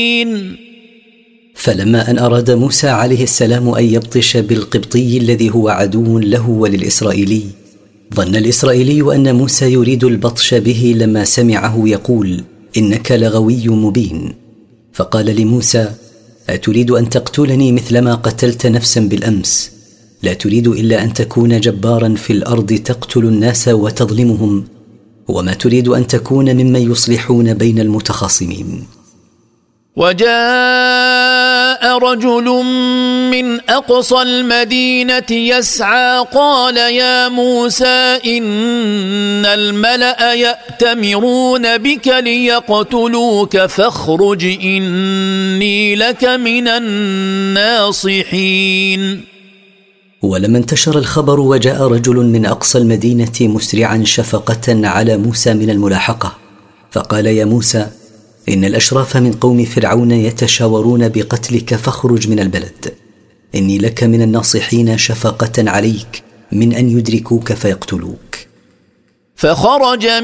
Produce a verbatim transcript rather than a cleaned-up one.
فلما أن أراد موسى عليه السلام أن يبطش بالقبطي الذي هو عدو له وللإسرائيلي، ظن الإسرائيلي أن موسى يريد البطش به لما سمعه يقول: إنك لغوي مبين. فقال لموسى: أتريد أن تقتلني مثلما قتلت نفسا بالأمس؟ لا تريد إلا أن تكون جبارا في الأرض تقتل الناس وتظلمهم، وما تريد أن تكون ممن يصلحون بين المتخاصمين. وجاء رجل من أقصى المدينة يسعى قال يا موسى إن الملأ يأتمرون بك ليقتلوك فاخرج إني لك من الناصحين. ولما انتشر الخبر وجاء رجل من أقصى المدينة مسرعا شفقة على موسى من الملاحقة، فقال يا موسى إن الأشراف من قوم فرعون يتشاورون بقتلك فاخرج من البلد، إني لك من الناصحين شفقة عليك من أن يدركوك فيقتلوك. فخرج